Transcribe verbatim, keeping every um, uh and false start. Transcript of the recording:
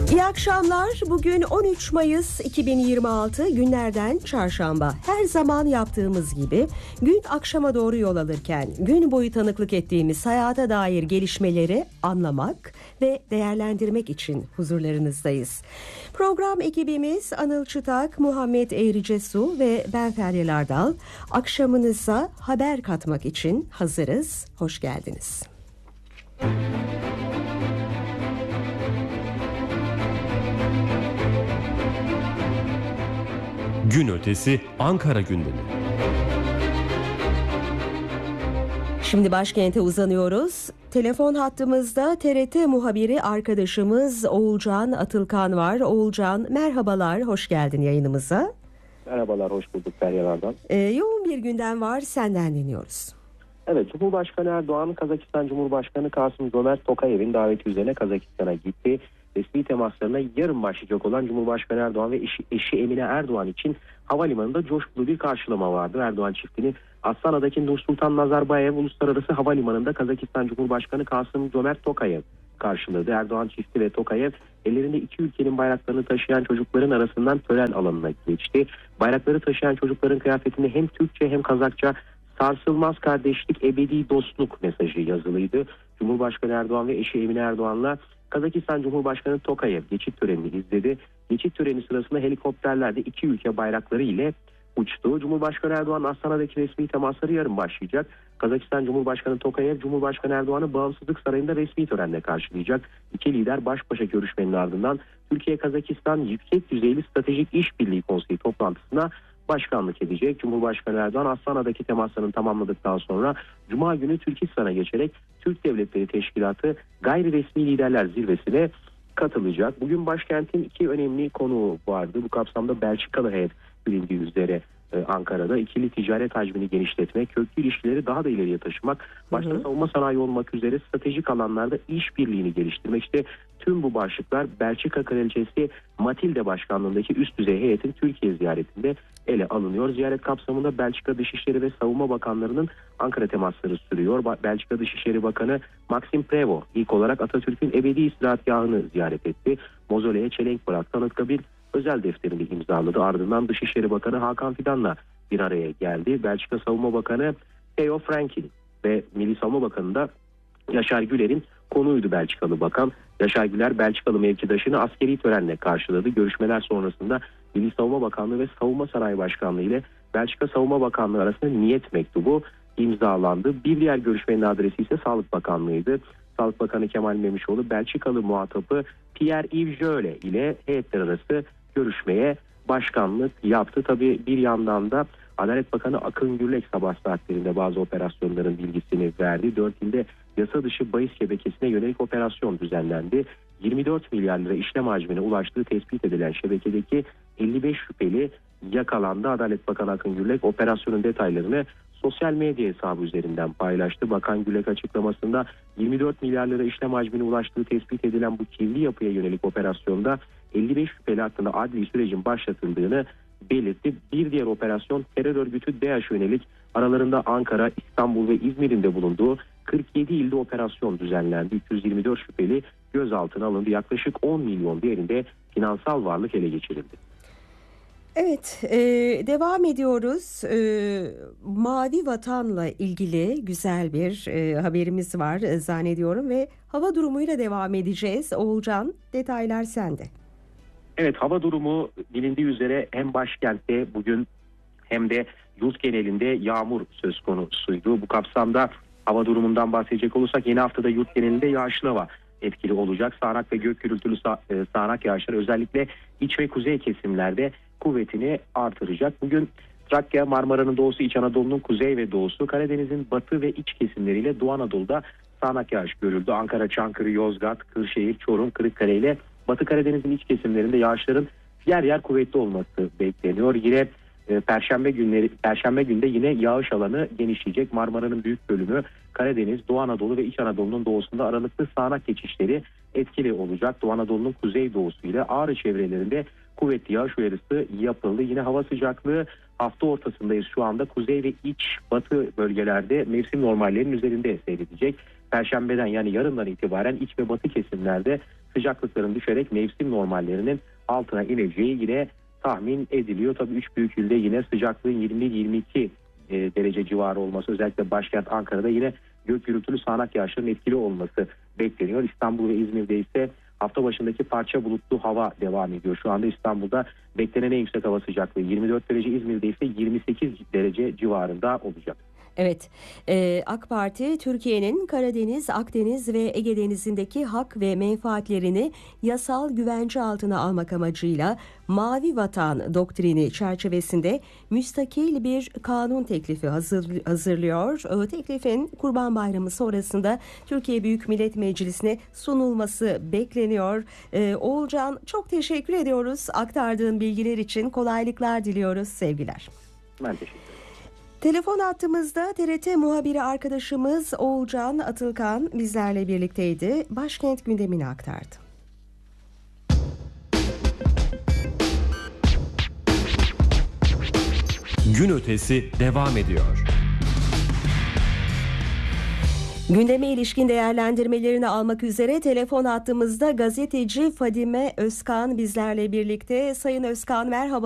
İyi akşamlar. Bugün on üç Mayıs iki bin yirmi altı, günlerden çarşamba. Her zaman yaptığımız gibi gün akşama doğru yol alırken gün boyu tanıklık ettiğimiz hayata dair gelişmeleri anlamak ve değerlendirmek için huzurlarınızdayız. Program ekibimiz Anıl Çıtak, Muhammed Eğricesu ve ben Feryal Ardal. Akşamınıza haber katmak için hazırız. Hoş geldiniz. Gün ötesi Ankara gündemi. Şimdi başkente uzanıyoruz. Telefon hattımızda T R T muhabiri arkadaşımız Oğulcan Atılkan var. Oğulcan, merhabalar, hoş geldin yayınımıza. Merhabalar, hoş bulduk Feryal'dan. Ee, yoğun bir gündem var, senden dinliyoruz. Evet, Cumhurbaşkanı Erdoğan, Kazakistan Cumhurbaşkanı Kasım-Jomart Tokayev'in daveti üzerine Kazakistan'a gitti. Resmi temaslarına yarın başlayacak olan Cumhurbaşkanı Erdoğan ve eşi, eşi Emine Erdoğan için havalimanında coşkulu bir karşılama vardı. Erdoğan çiftini Astana'daki Nursultan Nazarbayev Uluslararası Havalimanı'nda Kazakistan Cumhurbaşkanı Kasım-Jomart Tokayev karşıladı. Erdoğan çifti ve Tokayev ellerinde iki ülkenin bayraklarını taşıyan çocukların arasından tören alanına geçti. Bayrakları taşıyan çocukların kıyafetinde hem Türkçe hem Kazakça "Sarsılmaz kardeşlik, ebedi dostluk" mesajı yazılıydı. Cumhurbaşkanı Erdoğan ve eşi Emine Erdoğan'la Kazakistan Cumhurbaşkanı Tokayev geçit törenini izledi. Geçit töreni sırasında helikopterlerde iki ülke bayrakları ile uçtu. Cumhurbaşkanı Erdoğan Astana'daki resmi temasları yarın başlayacak. Kazakistan Cumhurbaşkanı Tokayev, Cumhurbaşkanı Erdoğan'ı Bağımsızlık Sarayı'nda resmi törenle karşılayacak. İki lider baş başa görüşmenin ardından Türkiye-Kazakistan Yüksek Düzeyli Stratejik İşbirliği Konseyi toplantısına başkanlık edecek. Cumhurbaşkanı Erdoğan Astana'daki temaslarını tamamladıktan sonra Cuma günü Türkistan'a geçerek Türk Devletleri Teşkilatı Gayri Resmi Liderler Zirvesi'ne katılacak. Bugün başkentin iki önemli konuğu vardı. Bu kapsamda Belçikalı heyet bilindiği üzere e, Ankara'da ikili ticaret hacmini genişletmek, köklü ilişkileri daha da ileriye taşımak, başta hı hı. savunma sanayi olmak üzere stratejik alanlarda işbirliğini geliştirmek. İşte tüm bu başlıklar Belçika Kraliçesi Matilde başkanlığındaki üst düzey heyetin Türkiye ziyaretinde ele alınıyor. Ziyaret kapsamında Belçika Dışişleri ve Savunma Bakanlarının Ankara temasları sürüyor. Belçika Dışişleri Bakanı Maxime Prevot ilk olarak Atatürk'ün ebedi istirahatgahını ziyaret etti. Mozoleye çelenk bıraktı. Anıtkabir özel defterini imzaladı. Ardından Dışişleri Bakanı Hakan Fidan'la bir araya geldi. Belçika Savunma Bakanı Theo Franken ve Milli Savunma Bakanı da Yaşar Güler'in konuydu Belçikalı Bakan. Yaşar Güler Belçikalı mevkidaşını askeri törenle karşıladı. Görüşmeler sonrasında Milli Savunma Bakanlığı ve Savunma Sanayi Başkanlığı ile Belçika Savunma Bakanlığı arasında niyet mektubu imzalandı. Bir diğer görüşmenin adresi ise Sağlık Bakanlığı'ydı. Sağlık Bakanı Kemal Memişoğlu Belçikalı muhatabı Pierre-Yves Jöle ile heyetler arası görüşmeye başkanlık yaptı. Tabii bir yandan da Adalet Bakanı Akın Gürlek sabah saatlerinde bazı operasyonların bilgisini verdi. Dört ilde yasa dışı bahis şebekesine yönelik operasyon düzenlendi. yirmi dört milyar lira işlem hacmine ulaştığı tespit edilen şebekedeki elli beş şüpheli yakalandı. Adalet Bakanı Akın Gürlek operasyonun detaylarını sosyal medya hesabı üzerinden paylaştı. Bakan Gürlek açıklamasında yirmi dört milyar lira işlem hacmine ulaştığı tespit edilen bu kirli yapıya yönelik operasyonda elli beş şüpheli hakkında adli sürecin başlatıldığını belirtti. Bir diğer operasyon terör örgütü DAEŞ'e yönelik aralarında Ankara, İstanbul ve İzmir'in de bulunduğu kırk yedi ilde operasyon düzenlendi. üç yüz yirmi dört şüpheli gözaltına alındı. Yaklaşık on milyon değerinde finansal varlık ele geçirildi. Evet, e, devam ediyoruz. E, Mavi Vatan'la ilgili güzel bir e, haberimiz var e, zannediyorum ve hava durumuyla devam edeceğiz. Oğulcan, detaylar sende. Evet, hava durumu bilindiği üzere hem başkentte bugün hem de yurt genelinde yağmur söz konusuydu. Bu kapsamda hava durumundan bahsedecek olursak yeni haftada yurt genelinde yağışlı hava etkili olacak. Sağanak ve gök gürültülü sağ, sağanak yağışlar özellikle iç ve kuzey kesimlerde kuvvetini artıracak. Bugün Trakya, Marmara'nın doğusu, İç Anadolu'nun kuzey ve doğusu, Karadeniz'in batı ve iç kesimleriyle Doğu Anadolu'da sağanak yağış görüldü. Ankara, Çankırı, Yozgat, Kırşehir, Çorum, Kırıkkale ile Batı Karadeniz'in iç kesimlerinde yağışların yer yer kuvvetli olması bekleniyor. Yine e, Perşembe günleri Perşembe günde yine yağış alanı genişleyecek. Marmara'nın büyük bölümü, Karadeniz, Doğu Anadolu ve İç Anadolu'nun doğusunda aralıklı sağanak geçişleri etkili olacak. Doğu Anadolu'nun kuzey doğusu ile Ağrı çevrelerinde kuvvetli yağış uyarısı yapıldı. Yine hava sıcaklığı hafta ortasındayız şu anda. Kuzey ve iç batı bölgelerde mevsim normallerinin üzerinde seyredecek. Perşembeden yani yarından itibaren iç ve batı kesimlerde sıcaklıkların düşerek mevsim normallerinin altına ineceği yine tahmin ediliyor. Tabii üç büyük ilde yine sıcaklığın yirmi yirmi iki derece civarı olması, özellikle başkent Ankara'da yine gök gürültülü sağanak yağışların etkili olması bekleniyor. İstanbul ve İzmir'de ise hafta başındaki parça bulutlu hava devam ediyor. Şu anda İstanbul'da beklenen en yüksek hava sıcaklığı yirmi dört derece, İzmir'de ise yirmi sekiz derece civarında olacak. Evet, e, AK Parti Türkiye'nin Karadeniz, Akdeniz ve Ege Denizi'ndeki hak ve menfaatlerini yasal güvence altına almak amacıyla Mavi Vatan doktrini çerçevesinde müstakil bir kanun teklifi hazır, hazırlıyor. O teklifin Kurban Bayramı sonrasında Türkiye Büyük Millet Meclisi'ne sunulması bekleniyor. E, Oğulcan, çok teşekkür ediyoruz. Aktardığın bilgiler için kolaylıklar diliyoruz. Sevgiler. Ben teşekkür ederim. Telefon hattımızda T R T muhabiri arkadaşımız Oğulcan Atılkan bizlerle birlikteydi. Başkent gündemini aktardı. Gün ötesi devam ediyor. Gündeme ilişkin değerlendirmelerini almak üzere telefon hattımızda gazeteci Fadime Özkan bizlerle birlikte. Sayın Özkan, merhaba.